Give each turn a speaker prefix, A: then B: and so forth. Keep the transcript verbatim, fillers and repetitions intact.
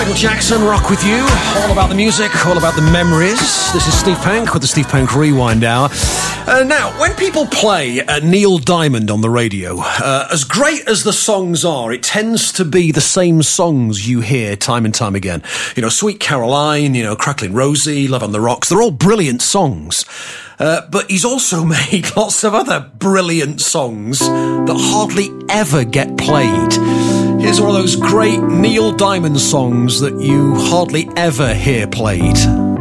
A: Michael Jackson, rock with you. All about the music, all about the memories. This is Steve Pank with the Steve Pank Rewind Hour. Uh, now, when people play uh, Neil Diamond on the radio, uh, as great as the songs are, it tends to be the same songs you hear time and time again. You know, Sweet Caroline, you know, Crackling Rosie, Love on the Rocks, they're all brilliant songs. Uh, but he's also made lots of other brilliant songs that hardly ever get played. Here's one of those great Neil Diamond songs that you hardly ever hear played.